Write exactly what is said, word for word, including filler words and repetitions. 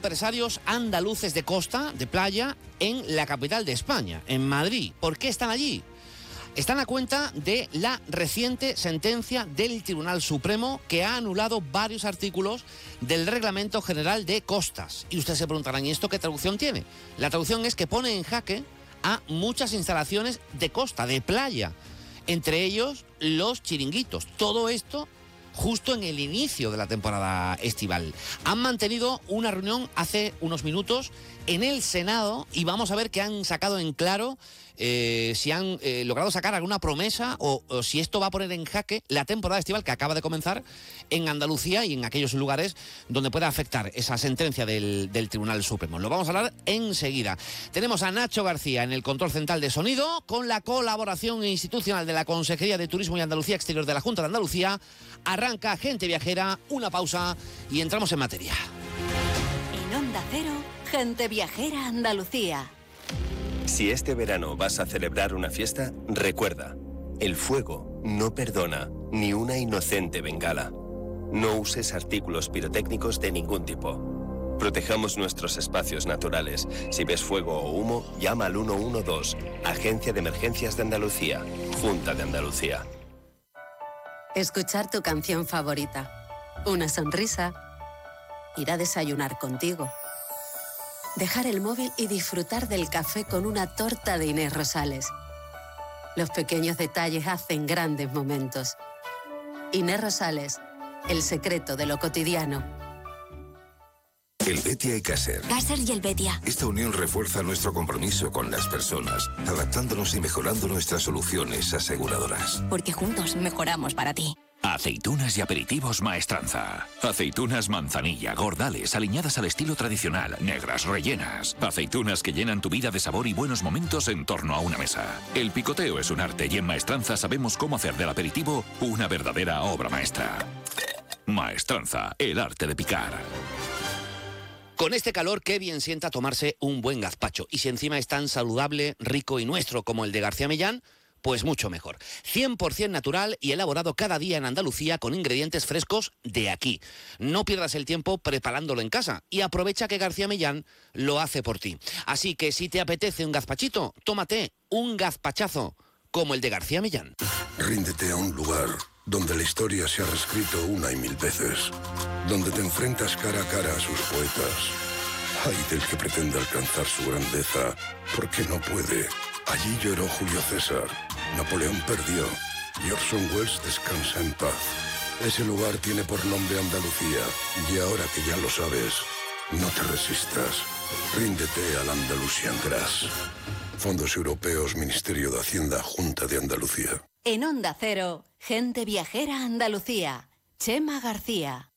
empresarios andaluces de costa, de playa, en la capital de España, en Madrid. ¿Por qué están allí? Están a cuenta de la reciente sentencia del Tribunal Supremo que ha anulado varios artículos del Reglamento General de Costas. Y ustedes se preguntarán, ¿y esto qué traducción tiene? La traducción es que pone en jaque a muchas instalaciones de costa, de playa, entre ellos los chiringuitos. Todo esto justo en el inicio de la temporada estival. Han mantenido una reunión hace unos minutos en el Senado y vamos a ver qué han sacado en claro, eh, si han eh, logrado sacar alguna promesa o, o si esto va a poner en jaque la temporada estival que acaba de comenzar en Andalucía y en aquellos lugares donde pueda afectar esa sentencia del, del Tribunal Supremo. Lo vamos a hablar enseguida. Tenemos a Nacho García en el control central de sonido con la colaboración institucional de la Consejería de Turismo y Andalucía Exterior de la Junta de Andalucía. Arranca Gente Viajera, una pausa y entramos en materia. En Onda Cero, Gente Viajera Andalucía. Si este verano vas a celebrar una fiesta, recuerda, el fuego no perdona ni una inocente bengala. No uses artículos pirotécnicos de ningún tipo. Protejamos nuestros espacios naturales. Si ves fuego o humo, llama al uno uno dos, Agencia de Emergencias de Andalucía, Junta de Andalucía. Escuchar tu canción favorita, una sonrisa, ir a desayunar contigo, dejar el móvil y disfrutar del café con una torta de Inés Rosales. Los pequeños detalles hacen grandes momentos. Inés Rosales, el secreto de lo cotidiano. El Betia y Caser. Caser y el Betia. Esta unión refuerza nuestro compromiso con las personas, adaptándonos y mejorando nuestras soluciones aseguradoras. Porque juntos mejoramos para ti. Aceitunas y aperitivos Maestranza. Aceitunas manzanilla, gordales, aliñadas al estilo tradicional, negras, rellenas. Aceitunas que llenan tu vida de sabor y buenos momentos en torno a una mesa. El picoteo es un arte y en Maestranza sabemos cómo hacer del aperitivo una verdadera obra maestra. Maestranza, el arte de picar. Con este calor, qué bien sienta tomarse un buen gazpacho. Y si encima es tan saludable, rico y nuestro como el de García Millán, pues mucho mejor. cien por ciento natural y elaborado cada día en Andalucía con ingredientes frescos de aquí. No pierdas el tiempo preparándolo en casa y aprovecha que García Millán lo hace por ti. Así que si te apetece un gazpachito, tómate un gazpachazo como el de García Millán. Ríndete a un lugar donde la historia se ha reescrito una y mil veces, donde te enfrentas cara a cara a sus poetas. Ay del que pretenda alcanzar su grandeza, porque no puede. Allí lloró Julio César, Napoleón perdió y Orson Welles descansa en paz. Ese lugar tiene por nombre Andalucía, y ahora que ya lo sabes, no te resistas. Ríndete al Andalusian Grass. Fondos Europeos, Ministerio de Hacienda, Junta de Andalucía. En Onda Cero, Gente Viajera Andalucía. Chema García.